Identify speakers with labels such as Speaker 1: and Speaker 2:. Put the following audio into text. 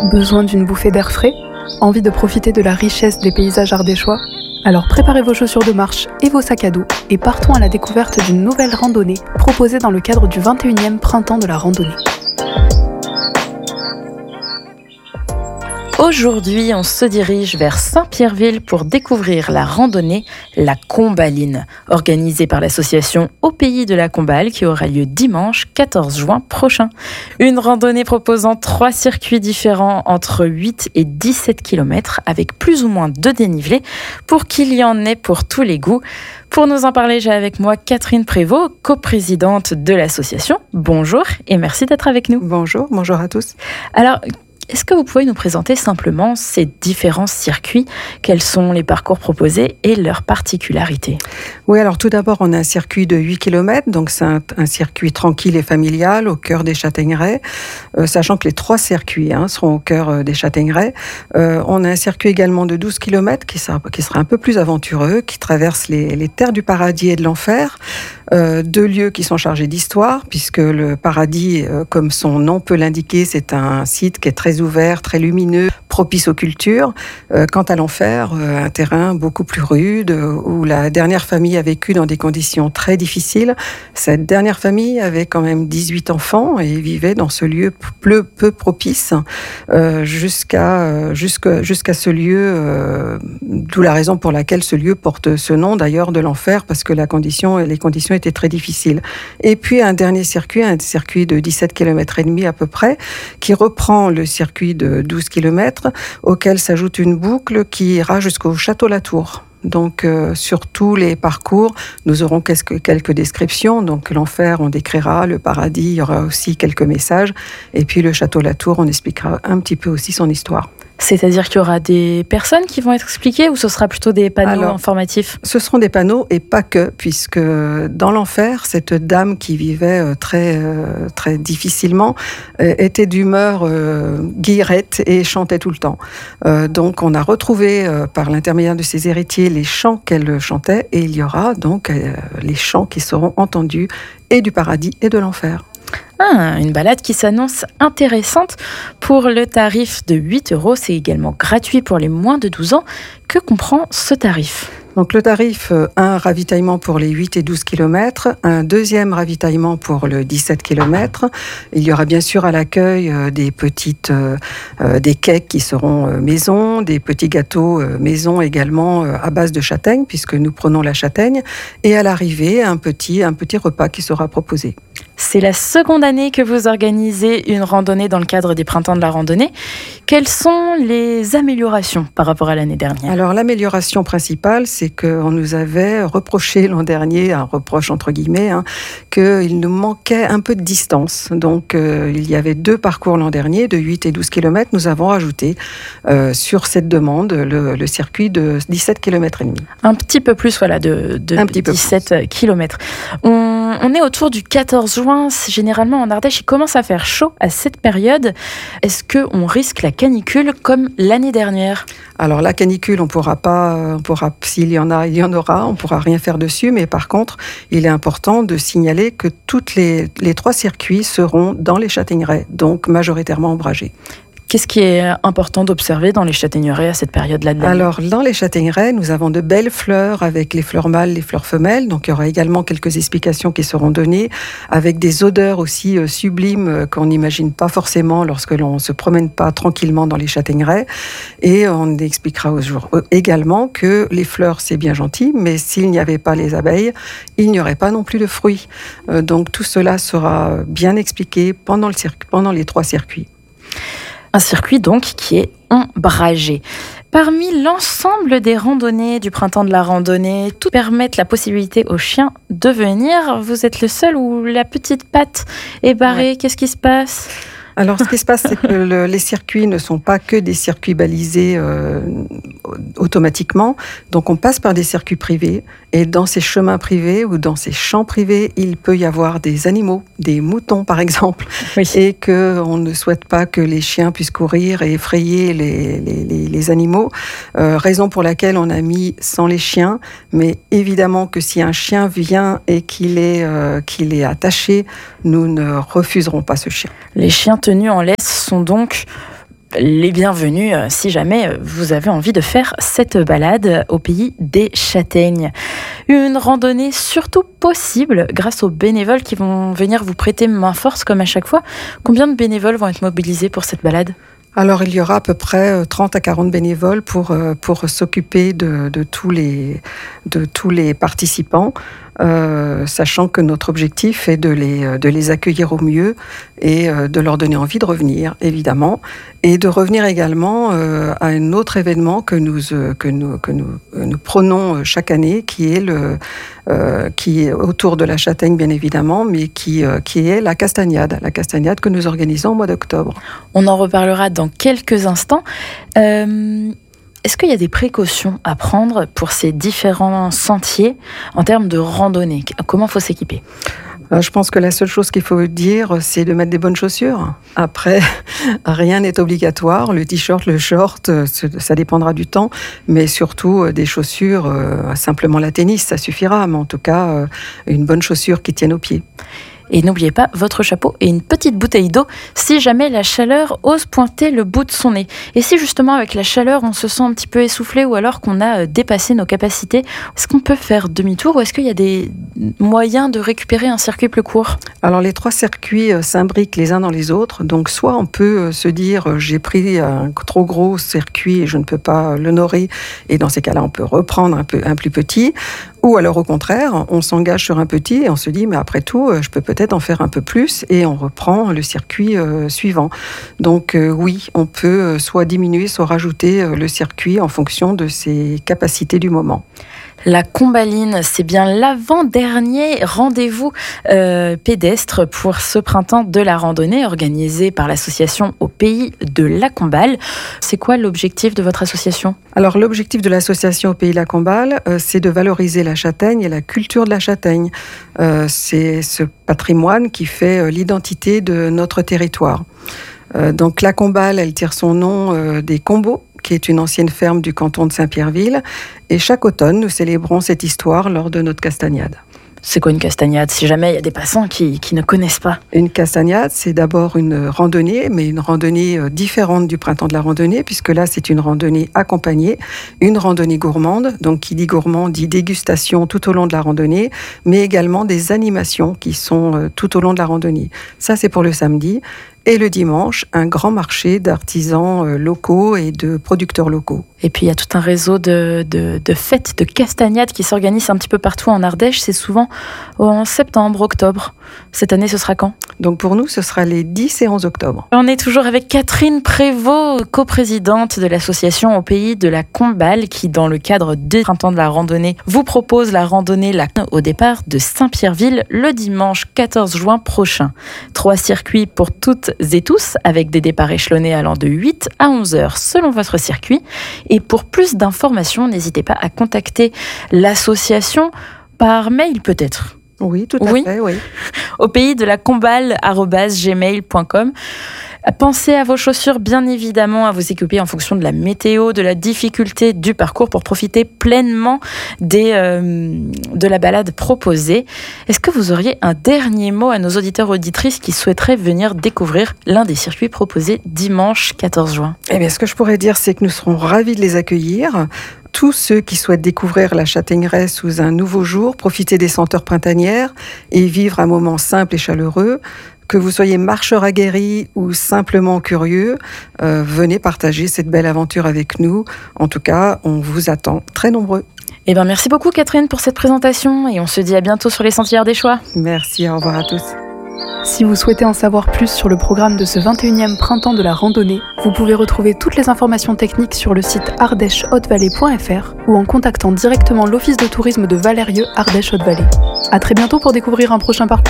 Speaker 1: Besoin d'une bouffée d'air frais? Envie de profiter de la richesse des paysages ardéchois? Alors préparez vos chaussures de marche et vos sacs à dos et partons à la découverte d'une nouvelle randonnée proposée dans le cadre du 21e printemps de la randonnée.
Speaker 2: Aujourd'hui, on se dirige vers Saint-Pierreville pour découvrir la randonnée La Combaline, organisée par l'association Au Pays de la Combale qui aura lieu dimanche 14 juin prochain. Une randonnée proposant 3 circuits différents entre 8 et 17 km avec plus ou moins de dénivelé pour qu'il y en ait pour tous les goûts. Pour nous en parler, j'ai avec moi Catherine Prévost, coprésidente de l'association. Bonjour et merci d'être avec nous.
Speaker 3: Bonjour à tous.
Speaker 2: Alors, est-ce que vous pouvez nous présenter simplement ces différents circuits? Quels sont les parcours proposés et leurs particularités?
Speaker 3: Oui, alors tout d'abord, on a un circuit de 8 km, donc c'est un circuit tranquille et familial au cœur des Châtaigneraies, sachant que les 3 circuits seront au cœur des Châtaigneraies. On a un circuit également de 12 km qui sera un peu plus aventureux, qui traverse les terres du paradis et de l'enfer. 2 lieux qui sont chargés d'histoire, puisque le paradis, comme son nom peut l'indiquer, c'est un site qui est très ouvert, très lumineux, propice aux cultures. Quant à l'enfer, un terrain beaucoup plus rude, où la dernière famille a vécu dans des conditions très difficiles. Cette dernière famille avait quand même 18 enfants et vivait dans ce lieu peu propice jusqu'à ce lieu, d'où la raison pour laquelle ce lieu porte ce nom d'ailleurs de l'enfer, parce que les conditions étaient très difficiles. Et puis un dernier circuit, un circuit de 17 km et demi à peu près, qui reprend le circuit de 12 km, auquel s'ajoute une boucle qui ira jusqu'au Château Latour. Donc sur tous les parcours, nous aurons quelques descriptions. Donc l'enfer, on décrira, le paradis, il y aura aussi quelques messages. Et puis le Château Latour, on expliquera un petit peu aussi son histoire.
Speaker 2: C'est-à-dire qu'il y aura des personnes qui vont être expliquées ou ce sera plutôt des panneaux informatifs?
Speaker 3: Ce seront des panneaux et pas que, puisque dans l'enfer, cette dame qui vivait très difficilement était d'humeur guillerette et chantait tout le temps. Donc on a retrouvé par l'intermédiaire de ses héritiers les chants qu'elle chantait et il y aura donc les chants qui seront entendus et du paradis et de l'enfer.
Speaker 2: Une balade qui s'annonce intéressante. Pour le tarif de 8 €, c'est également gratuit pour les moins de 12 ans. Que comprend ce tarif ?
Speaker 3: Donc le tarif, un ravitaillement pour les 8 et 12 km, un deuxième ravitaillement pour le 17 km. Il y aura bien sûr à l'accueil des cakes qui seront maison, des petits gâteaux maison également à base de châtaigne, puisque nous prenons la châtaigne. Et à l'arrivée, un petit repas qui sera proposé.
Speaker 2: C'est la seconde année que vous organisez une randonnée dans le cadre des Printemps de la randonnée. Quelles sont les améliorations par rapport à l'année dernière ?
Speaker 3: Alors l'amélioration principale, c'est qu'on nous avait reproché l'an dernier, un reproche entre guillemets, qu'il nous manquait un peu de distance. Donc il y avait 2 parcours l'an dernier, de 8 et 12 km. Nous avons ajouté sur cette demande le circuit de 17 km et demi.
Speaker 2: Un petit peu plus de 17 km. On est autour du 14 juin. Généralement, en Ardèche, il commence à faire chaud à cette période. Est-ce qu'on risque la canicule comme l'année dernière ?
Speaker 3: Alors, la canicule, s'il y en aura, on ne pourra rien faire dessus. Mais par contre, il est important de signaler que toutes les 3 circuits seront dans les Châtaigneraies, donc majoritairement ombragés.
Speaker 2: Qu'est-ce qui est important d'observer dans les Châtaigneraies à cette période-là de l'année ?
Speaker 3: Alors, dans les Châtaigneraies, nous avons de belles fleurs avec les fleurs mâles, les fleurs femelles. Donc, il y aura également quelques explications qui seront données, avec des odeurs aussi sublimes qu'on n'imagine pas forcément lorsque l'on ne se promène pas tranquillement dans les Châtaigneraies. Et on expliquera également que les fleurs, c'est bien gentil, mais s'il n'y avait pas les abeilles, il n'y aurait pas non plus de fruits. Donc, tout cela sera bien expliqué pendant les 3 circuits.
Speaker 2: Un circuit donc qui est ombragé. Parmi l'ensemble des randonnées du printemps de la randonnée, tout permettent la possibilité aux chiens de venir. Vous êtes le seul où la petite patte est barrée. Ouais. Qu'est-ce qui se passe ?
Speaker 3: Alors, ce qui se passe, c'est que les circuits ne sont pas que des circuits balisés automatiquement. Donc, on passe par des circuits privés. Et dans ces chemins privés ou dans ces champs privés, il peut y avoir des animaux, des moutons par exemple. Oui. Et qu'on ne souhaite pas que les chiens puissent courir et effrayer les animaux. Raison pour laquelle on a mis sans les chiens. Mais évidemment que si un chien vient et qu'il est attaché, nous ne refuserons pas ce chien.
Speaker 2: Les chiens tenus en laisse sont donc les bienvenus si jamais vous avez envie de faire cette balade au pays des châtaignes. Une randonnée surtout possible grâce aux bénévoles qui vont venir vous prêter main forte comme à chaque fois. Combien de bénévoles vont être mobilisés pour cette balade ?
Speaker 3: Alors, il y aura à peu près 30 à 40 bénévoles pour s'occuper de tous les participants, sachant que notre objectif est de les accueillir au mieux et de leur donner envie de revenir, évidemment, et de revenir également à un autre événement que nous prenons chaque année, qui est autour de la châtaigne, bien évidemment, mais qui est la castagnade que nous organisons au mois d'octobre.
Speaker 2: On en reparlera dans quelques instants. Est-ce qu'il y a des précautions à prendre pour ces différents sentiers en termes de randonnée ? Comment faut s'équiper ?
Speaker 3: Je pense que la seule chose qu'il faut dire, c'est de mettre des bonnes chaussures. Après, rien n'est obligatoire. Le t-shirt, le short, ça dépendra du temps. Mais surtout, des chaussures, simplement la tennis, ça suffira. Mais en tout cas, une bonne chaussure qui tienne aux pieds.
Speaker 2: Et n'oubliez pas votre chapeau et une petite bouteille d'eau si jamais la chaleur ose pointer le bout de son nez. Et si justement avec la chaleur on se sent un petit peu essoufflé ou alors qu'on a dépassé nos capacités, est-ce qu'on peut faire demi-tour ou est-ce qu'il y a des moyens de récupérer un circuit plus court ?
Speaker 3: Alors les 3 circuits s'imbriquent les uns dans les autres. Donc soit on peut se dire j'ai pris un trop gros circuit et je ne peux pas l'honorer et dans ces cas-là on peut reprendre un plus petit. Ou alors au contraire, on s'engage sur un petit et on se dit mais après tout je peux peut-être en faire un peu plus et on reprend le circuit suivant. Donc oui, on peut soit diminuer, soit rajouter le circuit en fonction de ses capacités du moment.
Speaker 2: La Combaline, c'est bien l'avant-dernier rendez-vous pédestre pour ce printemps de la randonnée organisé par l'association au pays de la Comballe. C'est quoi l'objectif de votre association ?
Speaker 3: Alors l'objectif de l'association au pays de la Comballe, c'est de valoriser la châtaigne et la culture de la châtaigne. C'est ce patrimoine qui fait l'identité de notre territoire. Donc la Comballe, elle tire son nom des Combeaux, qui est une ancienne ferme du canton de Saint-Pierreville. Et chaque automne, nous célébrons cette histoire lors de notre castagnade.
Speaker 2: C'est quoi une castagnade, si jamais il y a des passants qui ne connaissent pas ?
Speaker 3: Une castagnade, c'est d'abord une randonnée, mais une randonnée différente du printemps de la randonnée, puisque là, c'est une randonnée accompagnée, une randonnée gourmande. Donc, qui dit gourmand dit dégustation tout au long de la randonnée, mais également des animations qui sont tout au long de la randonnée. Ça, c'est pour le samedi. Et le dimanche, un grand marché d'artisans locaux et de producteurs locaux.
Speaker 2: Et puis il y a tout un réseau de fêtes, de castagnades qui s'organisent un petit peu partout en Ardèche. C'est souvent en septembre, octobre. Cette année, ce sera quand ?
Speaker 3: Donc pour nous, ce sera les 10 et 11 octobre.
Speaker 2: On est toujours avec Catherine Prévost, coprésidente de l'association au pays de la Comballe, qui dans le cadre du printemps de la randonnée, vous propose la randonnée au départ de Saint-Pierreville le dimanche 14 juin prochain. 3 circuits pour toutes et tous, avec des départs échelonnés allant de 8 à 11 heures selon votre circuit. Et pour plus d'informations, n'hésitez pas à contacter l'association par mail peut-être.
Speaker 3: Oui, tout à fait, oui.
Speaker 2: Au pays de la comballe@gmail.com. Pensez à vos chaussures, bien évidemment, à vous équiper en fonction de la météo, de la difficulté du parcours pour profiter pleinement de la balade proposée. Est-ce que vous auriez un dernier mot à nos auditeurs auditrices qui souhaiteraient venir découvrir l'un des circuits proposés dimanche 14 juin ?
Speaker 3: Eh bien, ce que je pourrais dire, c'est que nous serons ravis de les accueillir. Tous ceux qui souhaitent découvrir la châtaigneraie sous un nouveau jour, profiter des senteurs printanières et vivre un moment simple et chaleureux, que vous soyez marcheur aguerri ou simplement curieux, venez partager cette belle aventure avec nous. En tout cas, on vous attend très nombreux.
Speaker 2: Eh bien, merci beaucoup Catherine pour cette présentation et on se dit à bientôt sur les sentiers ardéchois.
Speaker 3: Merci, au revoir à tous.
Speaker 1: Si vous souhaitez en savoir plus sur le programme de ce 21e printemps de la randonnée, vous pouvez retrouver toutes les informations techniques sur le site ardèche-haute-vallée.fr ou en contactant directement l'Office de tourisme de Valérieux Ardèche-Haute-Vallée. À très bientôt pour découvrir un prochain parcours.